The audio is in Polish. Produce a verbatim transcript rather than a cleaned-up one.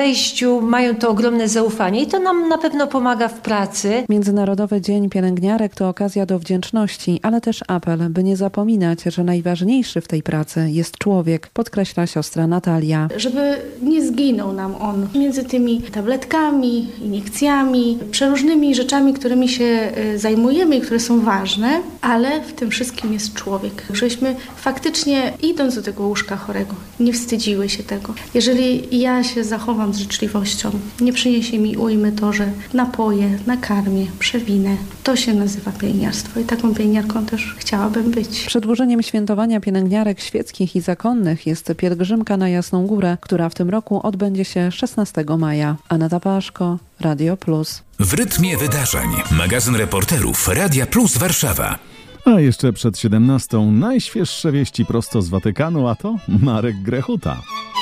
wejściu mają to ogromne zaufanie i to nam na pewno pomaga w pracy. Międzynarodowy Dzień Pielęgniarek to okazja do wdzięczności, ale też apel, by nie zapominać, że najważniejszy w tej pracy jest człowiek, podkreśla siostra Natalia. Żeby nie zginął nam on między tymi tabletkami, iniekcjami, przeróżnymi rzeczami, którymi się zajmujemy i które są ważne, ale w tym wszystkim jest człowiek. Żebyśmy faktycznie, idąc do tego łóżka chorego, nie wstydziły się tego. Jeżeli ja się zachowam z życzliwością, nie przyniesie mi ujmy to, że napoje, nakarmię, przewinę. To się nazywa pielęgniarstwo i taką pielęgniarką też chciałabym być. Przedłużeniem świętowania pielęgniarek świeckich i zakonnych jest pielgrzymka na Jasną Górę, która w tym roku odbędzie się szesnastego maja. Aneta Paszko, Radio Plus. W rytmie wydarzeń. Magazyn reporterów Radia Plus Warszawa. A jeszcze przed siedemnastą najświeższe wieści prosto z Watykanu, a to Marek Grechuta.